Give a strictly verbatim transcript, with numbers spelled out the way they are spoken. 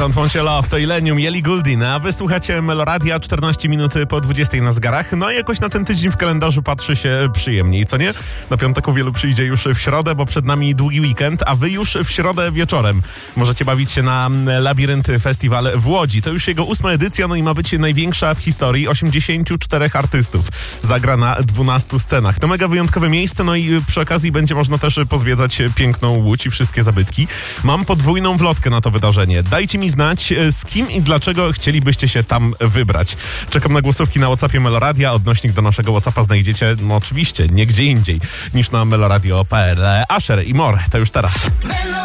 Don't Want Your Love to Illenium, Ellie Goulding, a wysłuchacie Meloradia czternaście minut po dwudziestej na zegarach. No i jakoś na ten tydzień w kalendarzu patrzy się przyjemniej, co nie? Na piątek wielu przyjdzie już w środę, bo przed nami długi weekend, a wy już w środę wieczorem możecie bawić się na Labirynt Festiwal w Łodzi. To już jego ósma edycja, no i ma być największa w historii. osiemdziesięciu czterech artystów zagra na dwunastu scenach. To mega wyjątkowe miejsce, no i przy okazji będzie można też pozwiedzać piękną Łódź i wszystkie zabytki. Mam podwójną wlotkę na to wydarzenie. Dajcie mi znać, z kim i dlaczego chcielibyście się tam wybrać. Czekam na głosówki na WhatsAppie Meloradia. Odnośnik do naszego WhatsAppa znajdziecie, no oczywiście, nie gdzie indziej niż na meloradio kropka p l. Asher i More, to już teraz.